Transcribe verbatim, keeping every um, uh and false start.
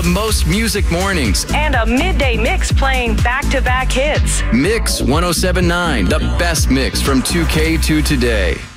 most music mornings. And a midday mix playing back-to-back hits. Mix one oh seven point nine, the best mix from two K to today.